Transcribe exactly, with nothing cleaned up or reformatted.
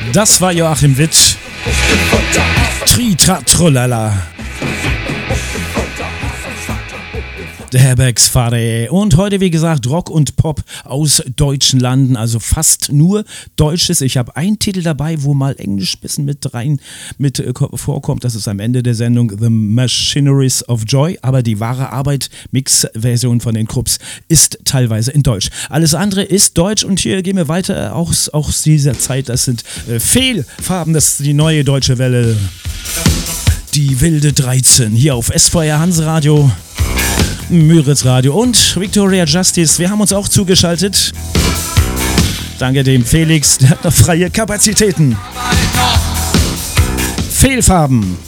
Das war Joachim Witt. Tri-tra-trollala. Der Herbergsfahrer. Und heute, wie gesagt, Rock und Pop aus deutschen Landen, also fast nur Deutsches. Ich habe einen Titel dabei, wo mal Englisch ein bisschen mit rein mit äh, vorkommt. Das ist am Ende der Sendung The Machineries of Joy. Aber die wahre Arbeit, Mix-Version von den Krupps, ist teilweise in Deutsch. Alles andere ist Deutsch und hier gehen wir weiter aus, aus dieser Zeit. Das sind äh, Fehlfarben, das ist die neue deutsche Welle. Die wilde dreizehn hier auf S V R Hansradio. Müritz Radio und Victoria Justice. Wir haben uns auch zugeschaltet. Danke dem Felix, der hat noch freie Kapazitäten. Fehlfarben.